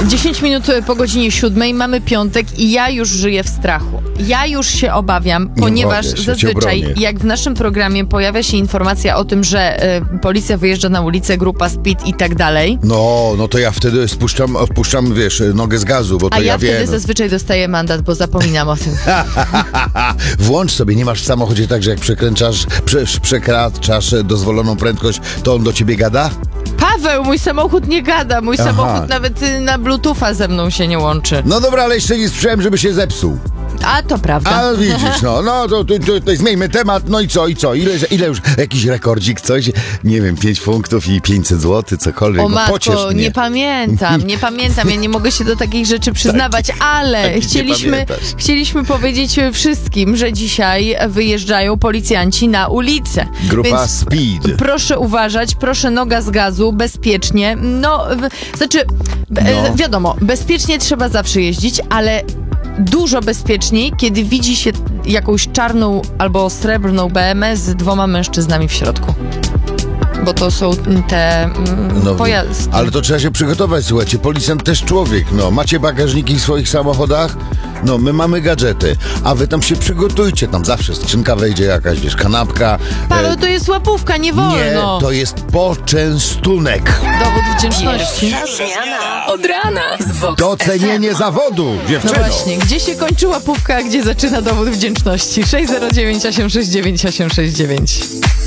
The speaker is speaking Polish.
10 minut po godzinie 7 mamy piątek i ja już żyję w strachu. Ja już się obawiam, ponieważ zazwyczaj jak w naszym programie pojawia się informacja o tym, że policja wyjeżdża na ulicę, grupa speed i tak dalej. No to ja wtedy wpuszczam, wiesz, nogę z gazu, bo to ja wiem. A ja wtedy zazwyczaj dostaję mandat, bo zapominam o tym. Włącz sobie, nie masz w samochodzie tak, że jak przekraczasz dozwoloną prędkość, to on do ciebie gada? Paweł, mój samochód nie gada. Mój samochód nawet na Bluetootha ze mną się nie łączy. No dobra, ale jeszcze nie słyszałem, żeby się zepsuł. A to prawda. A widzisz, to zmieńmy temat, no i co? Ile już? Jakiś rekordzik, coś? Nie wiem, 5 punktów i 500 zł, cokolwiek. O matko, pociesz mnie. nie pamiętam, ja nie mogę się do takich rzeczy przyznawać, ale chcieliśmy powiedzieć wszystkim, że dzisiaj wyjeżdżają policjanci na ulicę. Grupa Speed. Proszę uważać, proszę noga z gazu, bezpiecznie. Wiadomo, bezpiecznie trzeba zawsze jeździć, ale dużo bezpieczniej, kiedy widzi się jakąś czarną albo srebrną BMW z 2 mężczyznami w środku. Bo to są te pojazdy. Ale to trzeba się przygotować, słuchajcie, policjant też człowiek, macie bagażniki w swoich samochodach? My mamy gadżety, a wy tam się przygotujcie, tam zawsze skrzynka wejdzie jakaś, wiesz, kanapka. Paweł, to jest łapówka, nie wolno. Nie, to jest poczęstunek. Dowód wdzięczności. Od rana. Docenienie zawodu, dziewczyno. No właśnie, gdzie się kończy łapówka, a gdzie zaczyna dowód wdzięczności? 609 869 869.